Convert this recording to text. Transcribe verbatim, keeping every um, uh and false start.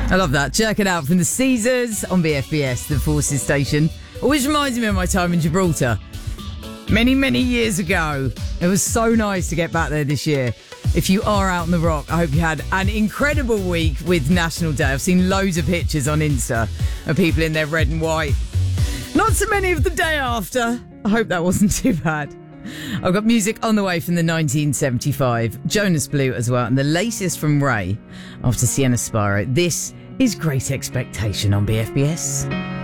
I love that. Check it out from the Caesars on B F B S, the Forces station. Always reminds me of my time in Gibraltar. Many, many years ago. It was so nice to get back there this year. If you are out on the rock, I hope you had an incredible week with National Day. I've seen loads of pictures on Insta of people in their red and white. Not so many of the day after. I hope that wasn't too bad. I've got music on the way from the nineteen seventy-five. Jonas Blue as well. And the latest from Ray after Sienna Spiro. This is Great Expectation on B F B S.